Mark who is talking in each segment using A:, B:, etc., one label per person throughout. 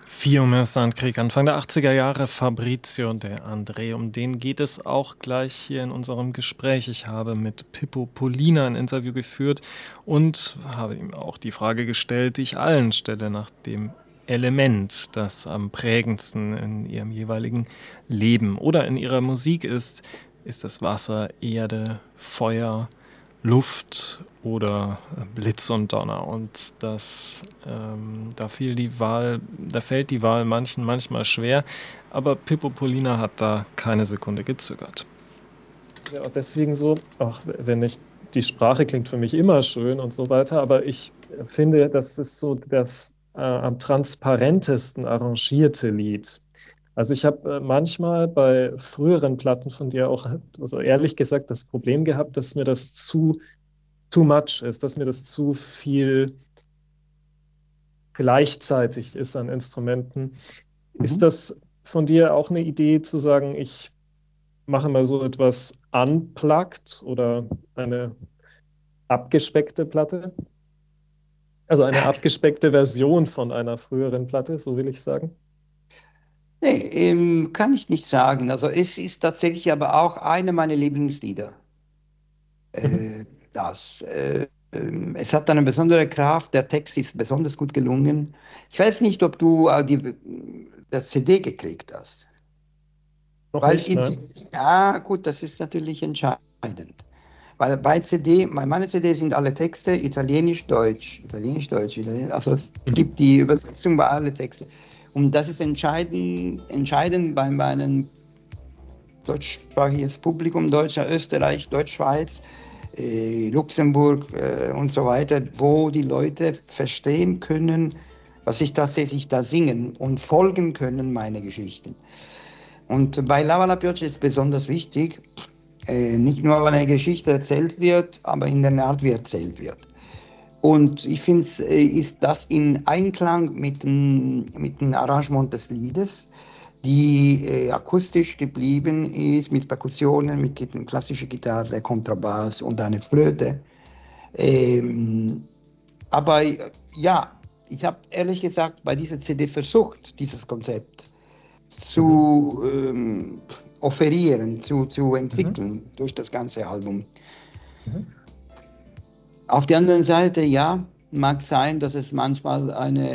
A: Fiume Sandkrieg, Anfang der 80er Jahre, Fabrizio De André, um den geht es auch gleich hier in unserem Gespräch. Ich habe mit Pippo Polina ein Interview geführt und habe ihm auch die Frage gestellt, die ich allen stelle, nach dem Element, das am prägendsten in ihrem jeweiligen Leben oder in ihrer Musik ist. Ist es Wasser, Erde, Feuer, Luft oder Blitz und Donner? Und da fällt die Wahl manchen manchmal schwer, aber Pippo Polina hat da keine Sekunde gezögert. Ja, und deswegen so, auch wenn nicht die Sprache klingt für mich immer schön und so weiter, aber ich finde, das ist so das am transparentesten arrangierte Lied. Also ich habe manchmal bei früheren Platten von dir auch, also ehrlich gesagt, das Problem gehabt, dass mir das too much ist, dass mir das zu viel gleichzeitig ist an Instrumenten. Ist
B: Mhm.
A: das von dir auch eine Idee zu sagen, ich mache mal so etwas unplugged oder eine abgespeckte Platte? Also eine abgespeckte Version von einer früheren Platte, so will ich sagen.
B: Nee, kann ich nicht sagen. Also es ist tatsächlich aber auch eine meiner Lieblingslieder.
A: Mhm.
B: Äh, Es hat eine besondere Kraft, der Text ist besonders gut gelungen. Ich weiß nicht, ob du der CD gekriegt hast.
A: Noch
B: Weil
A: nicht,
B: in,
A: nein.
B: ja, gut, das ist natürlich entscheidend. Weil bei meiner CD sind alle Texte Italienisch, Deutsch, Italienisch. Also es
A: Mhm.
B: gibt die Übersetzung bei allen Texten. Und das ist entscheidend bei meinem deutschsprachiges Publikum, Deutscher, Österreich, Deutschschweiz, Luxemburg und so weiter, wo die Leute verstehen können, was ich tatsächlich da singen und folgen können, meine Geschichten. Und bei Lava la Pioggia ist besonders wichtig, nicht nur, weil eine Geschichte erzählt wird, aber in der Art, wie erzählt wird. Und ich finde, ist das in Einklang mit dem Arrangement des Liedes, die akustisch geblieben ist, mit Perkussionen, mit klassischer Gitarre, Kontrabass und eine Flöte. Ähm, aber ja, ich habe ehrlich gesagt bei dieser CD versucht, dieses Konzept
A: Mhm.
B: zu offerieren, zu
A: Mhm.
B: entwickeln durch das ganze Album.
A: Mhm.
B: Auf der anderen Seite, ja, mag sein, dass es manchmal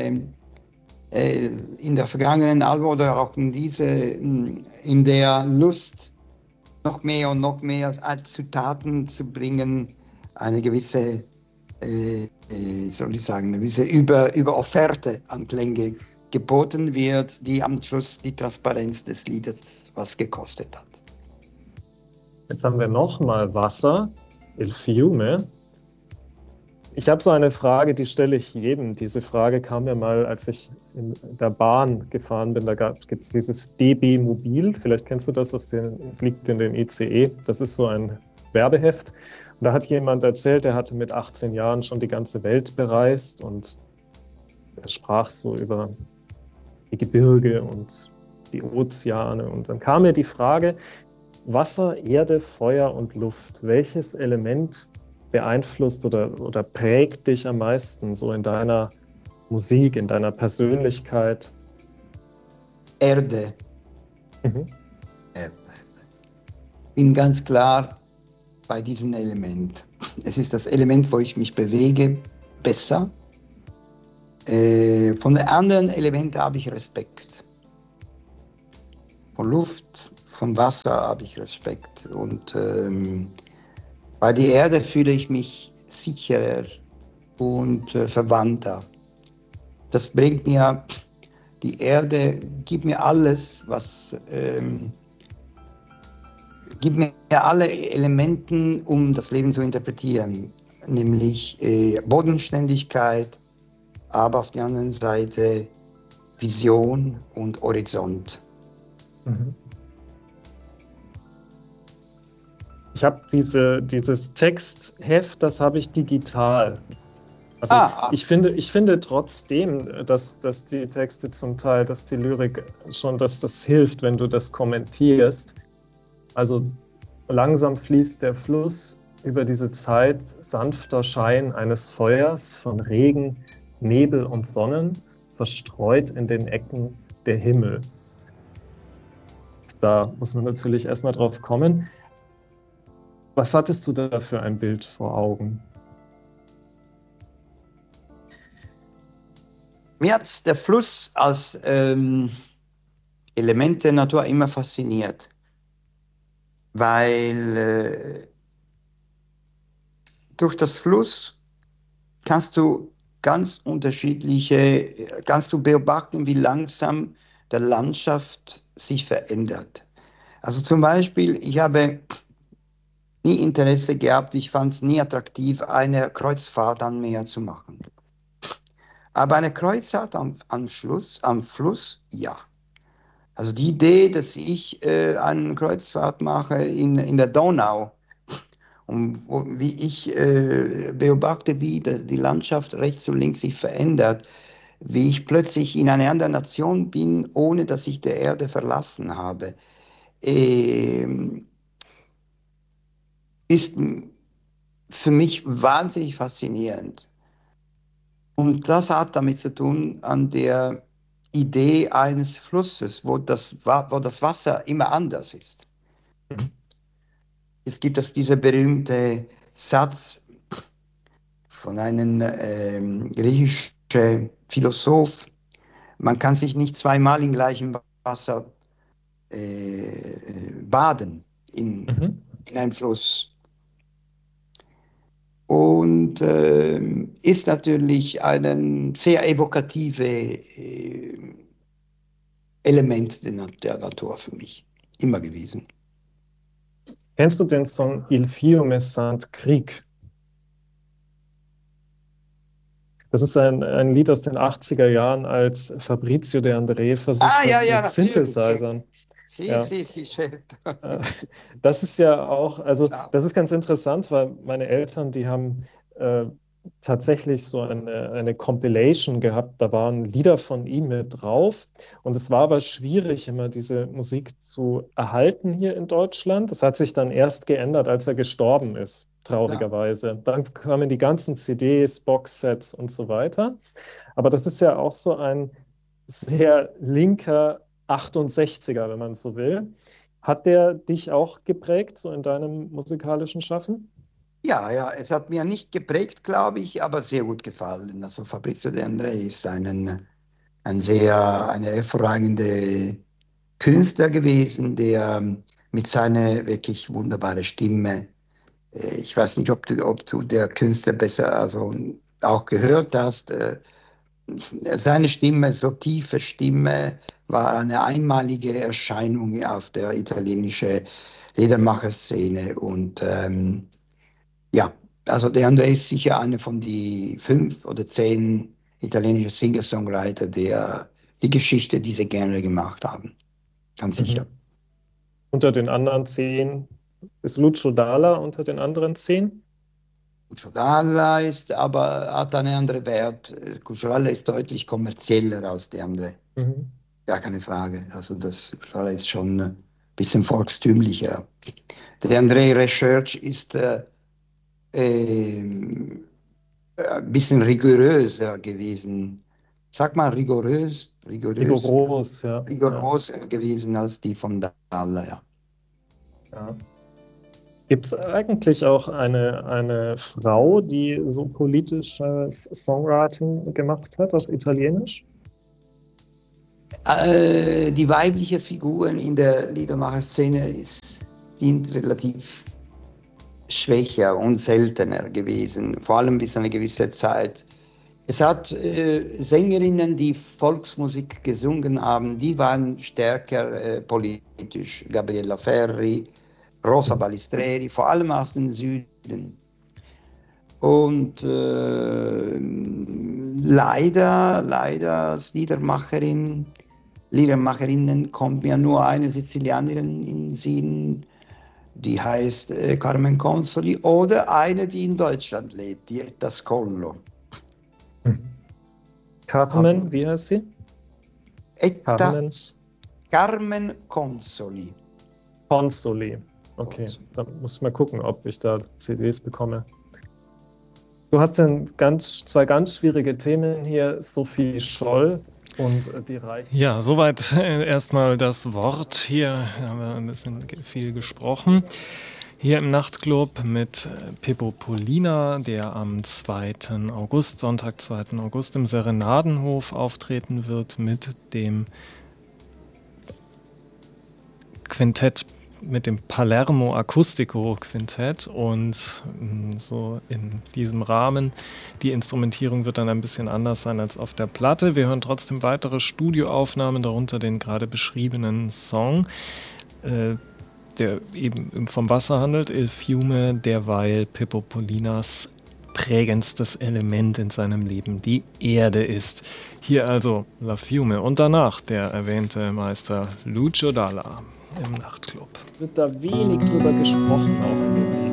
B: in der vergangenen Album oder auch in der Lust, noch mehr und noch mehr zu Taten zu bringen, eine gewisse, soll ich sagen, eine gewisse Überofferte an Klänge geboten wird, die am Schluss die Transparenz des Liedes was gekostet hat.
A: Jetzt haben wir nochmal Wasser, Il Fiume. Ich habe so eine Frage, die stelle ich jedem. Diese Frage kam mir mal, als ich in der Bahn gefahren bin. Da gibt es dieses DB Mobil. Vielleicht kennst du das, es liegt in den ICE. Das ist so ein Werbeheft. Und da hat jemand erzählt, er hatte mit 18 Jahren schon die ganze Welt bereist und er sprach so über die Gebirge und die Ozeane. Und dann kam mir die Frage, Wasser, Erde, Feuer und Luft. Welches Element beeinflusst oder prägt dich am meisten so in deiner Musik, in deiner Persönlichkeit?
B: Erde,
A: Mhm.
B: Erde. Bin ganz klar bei diesem Element. Es ist das Element, wo ich mich bewege, besser. Von den anderen Elementen habe ich Respekt. Von Luft, von Wasser habe ich Respekt. Und bei der Erde fühle ich mich sicherer und verwandter. Das bringt mir, die Erde gibt mir alles, gibt mir alle Elementen, um das Leben zu interpretieren, nämlich Bodenständigkeit, aber auf der anderen Seite Vision und Horizont.
A: Mhm. Ich habe dieses Textheft, das habe ich digital. Also
B: Ah,
A: ich finde trotzdem, dass die Texte zum Teil, dass die Lyrik schon, dass das hilft, wenn du das kommentierst. Also langsam fließt der Fluss über diese Zeit, sanfter Schein eines Feuers von Regen, Nebel und Sonnen. verstreut in den Ecken der Himmel. Da muss man natürlich erstmal drauf kommen. Was hattest du da für ein Bild vor Augen?
B: Mir hat der Fluss als Element der Natur immer fasziniert, weil durch das Fluss kannst du kannst du beobachten, wie langsam der Landschaft sich verändert. Also zum Beispiel, ich habe nie Interesse gehabt, ich fand es nie attraktiv, eine Kreuzfahrt am Meer zu machen. Aber eine Kreuzfahrt am Fluss, ja. Also die Idee, dass ich eine Kreuzfahrt mache in der Donau, und wie ich beobachte, wie die Landschaft rechts und links sich verändert, wie ich plötzlich in einer anderen Nation bin, ohne dass ich die Erde verlassen habe, ist für mich wahnsinnig faszinierend. Und das hat damit zu tun an der Idee eines Flusses, wo das Wasser immer anders ist. Es gibt dieser berühmte Satz von einem griechischen Philosoph: Man kann sich nicht zweimal im gleichen Wasser baden in einem Fluss. Und ist natürlich ein sehr evokatives Element der Natur für mich immer gewesen.
A: Kennst du den Song Il fiume Saint-Cricq? Das ist ein Lied aus den 80er Jahren, als Fabrizio De André versucht hat, mit Synthesizern.
B: Certo.
A: Das ist ja auch, also das ist ganz interessant, weil meine Eltern, die haben tatsächlich so eine Compilation gehabt, da waren Lieder von ihm mit drauf und es war aber schwierig, immer diese Musik zu erhalten hier in Deutschland. Das hat sich dann erst geändert, als er gestorben ist, traurigerweise. Dann kamen die ganzen CDs, Boxsets und so weiter. Aber das ist ja auch so ein sehr linker 68er, wenn man so will. Hat der dich auch geprägt, so in deinem musikalischen Schaffen?
B: Ja, es hat mir nicht geprägt, glaube ich, aber sehr gut gefallen. Also Fabrizio De André ist eine hervorragende Künstler gewesen, der mit seiner wirklich wunderbaren Stimme, ich weiß nicht, ob du der Künstler besser also auch gehört hast, seine Stimme, so tiefe Stimme, war eine einmalige Erscheinung auf der italienischen Liedermacherszene. Und ja, also De André ist sicher einer von die 5 oder 10 italienischen Singer-Songwriter, der die Geschichte dieser Genre gemacht haben. Ganz sicher.
A: Unter den anderen 10 ist Lucio Dalla unter den anderen 10?
B: Cucciolalla hat einen anderen Wert. Cucciolalla ist deutlich kommerzieller als De André. Gar keine Frage. Also das Cucciolalla ist schon ein bisschen volkstümlicher. De André Research ist ein bisschen rigoröser gewesen. Sag mal rigoros
A: Ja.
B: Gewesen als die von Dalla, ja.
A: Gibt es eigentlich auch eine Frau, die so politisches Songwriting gemacht hat auf Italienisch?
B: Die weibliche Figuren in der Liedermacherszene sind relativ schwächer und seltener gewesen, vor allem bis eine gewisse Zeit. Es hat Sängerinnen, die Volksmusik gesungen haben, die waren stärker politisch. Gabriella Ferri, Rosa Balistreri, vor allem aus dem Süden. Und leider als Liedermacherinnen kommt mir nur eine Sizilianerin in den Sinn, die heißt Carmen Consoli, oder eine, die in Deutschland lebt, die Etta Scollo.
A: Carmen, wie heißt sie?
B: Carmen Consoli.
A: Consoli. Okay, dann muss ich mal gucken, ob ich da CDs bekomme. Du hast dann zwei ganz schwierige Themen hier, Sophie Scholl und die Reichen. Ja, soweit erstmal das Wort. Hier haben wir ein bisschen viel gesprochen. Hier im Nachtclub mit Pippo Polina, der am 2. August, Sonntag, 2. August im Serenadenhof auftreten wird mit dem Quintett, mit dem Palermo Acústico Quintett, und so in diesem Rahmen. Die Instrumentierung wird dann ein bisschen anders sein als auf der Platte. Wir hören trotzdem weitere Studioaufnahmen, darunter den gerade beschriebenen Song, der eben vom Wasser handelt, Il Fiume, derweil Pippo Polinas prägendstes Element in seinem Leben die Erde ist. Hier also La Fiume und danach der erwähnte Meister Lucio Dalla im Nachtclub. Wird da wenig drüber gesprochen, auch in den